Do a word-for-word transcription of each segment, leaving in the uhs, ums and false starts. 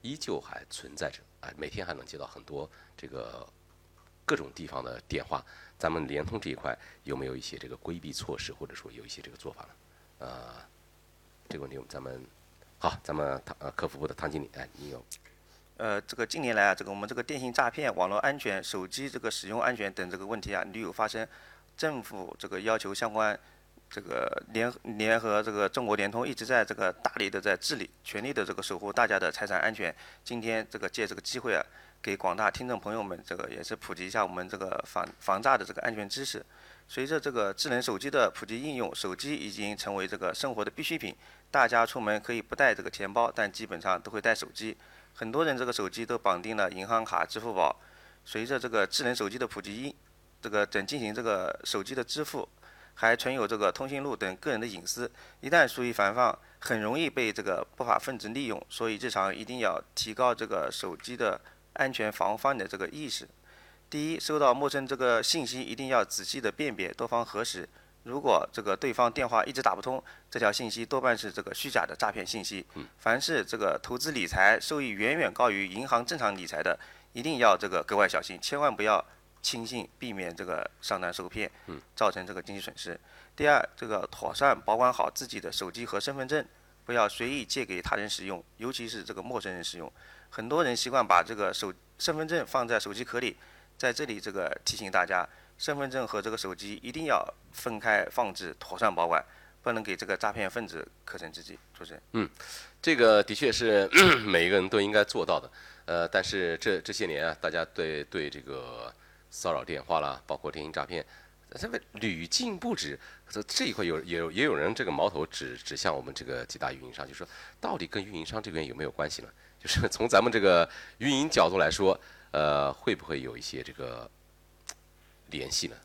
依旧还存在着啊，每天还能接到很多这个各种地方的电话。咱们联通这一块有没有一些这个规避措施，或者说有一些这个做法呢？呃，这个问题咱们好，咱们唐呃客服部的唐经理，哎，你有？ 呃，这个近年来啊，这个我们这个电信诈骗、网络安全、手机这个使用安全等这个问题啊屡有发生，政府这个要求相关这个联联合这个中国联通一直在这个大力的在治理，全力的这个守护大家的财产安全。今天这个借这个机会啊，给广大听众朋友们这个也是普及一下我们这个防防诈的这个安全知识。随着这个智能手机的普及应用，手机已经成为这个生活的必需品。大家出门可以不带这个钱包，但基本上都会带手机。很多人这个手机都绑定了银行卡、支付宝。随着这个智能手机的普及，这个等进行这个手机的支付，还存有这个通讯录等个人的隐私，一旦疏于防范，很容易被这个不法分子利用。所以日常一定要提高这个手机的安全防范的这个意识。第一，收到陌生这个信息一定要仔细的辨别，多方核实。如果这个对方电话一直打不通，这条信息多半是这个虚假的诈骗信息。凡是这个投资理财收益远远高于银行正常理财的，一定要这个格外小心，千万不要轻信，避免这个上当受骗，造成这个经济损失。第二，这个妥善保管好自己的手机和身份证，不要随意借给他人使用，尤其是这个陌生人使用。很多人习惯把这个手身份证放在手机壳里。在这里，这个提醒大家，身份证和这个手机一定要分开放置，妥善保管，不能给这个诈骗分子可乘之机。主持人， 嗯，这个的确是每一个人都应该做到的。呃，但是这这些年啊，大家对对这个骚扰电话啦，包括电信诈骗，这个屡禁不止。这这一块有也有也有人这个矛头指指向我们这个几大运营商，就说到底跟运营商这边有没有关系呢？就是从咱们这个运营角度来说。呃，会不会有一些这个联系呢？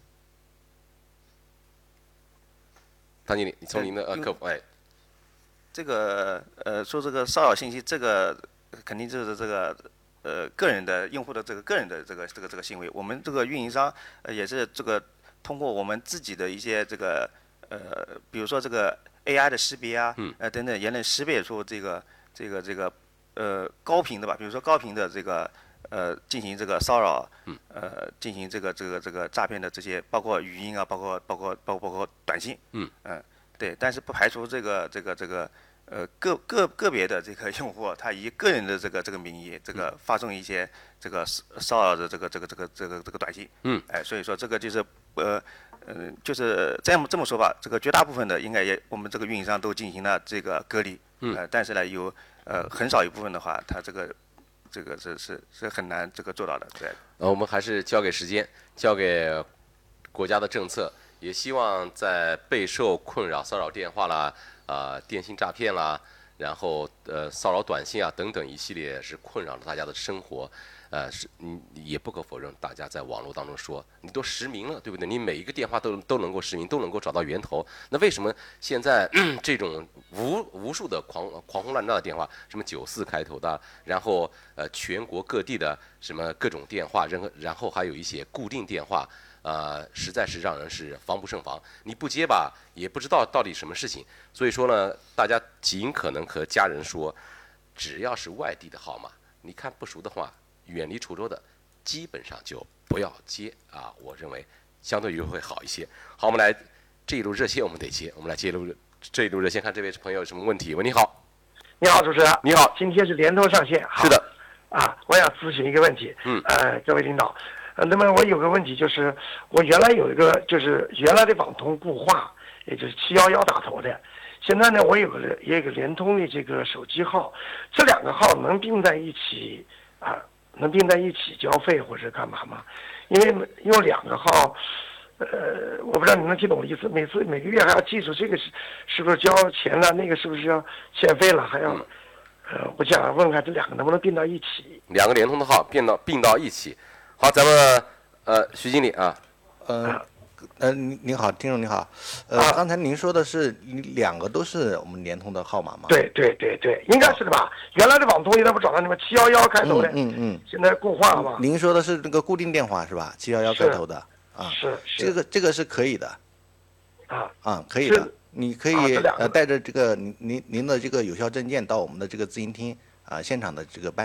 唐经理，你从您的呃客服哎， 这个呃说这个骚扰信息，这个肯定就是这个呃个人的用户的这个个人的这个这个这个行为。我们这个运营商呃也是这个通过我们自己的一些这个呃，比如说这个 A I 的识别啊， 嗯， 呃等等，也能识别出这个这个这个呃高频的吧，比如说高频的这个。呃，进行这个骚扰，呃，进行这个这个这个诈骗的这些，包括语音啊，包括包括包括包括短信， 嗯， 呃，对，但是不排除这个这个这个呃个个个别的这个用户，他以个人的这个这个名义，这个发送一些这个骚扰的这个这个这个这个这个短信， 嗯， 哎，所以说这个就是呃呃，就是这么这么说吧，这个绝大部分的应该也我们这个运营商都进行了这个隔离， 嗯， 呃，但是呢，有呃很少一部分的话，他这个。这个是是是很难这个做到的，对。 呃，我们还是交给时间，交给国家的政策，也希望在备受困扰骚扰电话啦、啊、呃、电信诈骗啦，然后呃骚扰短信啊等等一系列是困扰了大家的生活。呃，是你也不可否认，大家在网络当中说你都实名了，对不对？你每一个电话都都能够实名，都能够找到源头。那为什么现在这种无无数的狂狂轰乱炸的电话，什么九四开头的，然后呃全国各地的什么各种电话，然后然后还有一些固定电话，呃，实在是让人是防不胜防。你不接吧，也不知道到底什么事情。所以说呢，大家尽可能和家人说，只要是外地的号码，你看不熟的话。远离滁州的，基本上就不要接啊！我认为相对于会好一些。好，我们来这一路热线，我们得接。我们来接一路这一路热线，看这位朋友有什么问题？喂，你好。 你好，主持人。 你好， 今天是联通上线。 是的。 啊，我想咨询一个问题。 嗯。 呃，各位领导，呃，那么我有个问题就是，我原来有一个就是原来的网通固话，也就是七幺幺打头的。现在呢，我有个也有个联通的这个手机号，这两个号能并在一起啊？能并在一起交费或者干嘛吗？因为用两个号，呃，我不知道你能听懂我的意思。每次每个月还要记住这个是是不是交钱了，那个是不是要欠费了，还要，呃，我想问看这两个能不能并到一起？ 两个联通的号并到并到一起。好，咱们呃徐经理啊， 呃呃您您好，听众您好，呃、啊、刚才您说的是两个都是我们联通的号码吗？ 对对对对，应该是的吧？原来的网通现在不找到你们七幺幺开头的， 嗯嗯嗯， 现在固话了嘛？ 您说的是那个固定电话是吧？七幺幺开头的啊， 是是， 这个这个是可以的， 啊啊可以的，你可以、 啊、 呃带着这个您您您的这个有效证件到我们的这个咨询厅啊现场的这个办。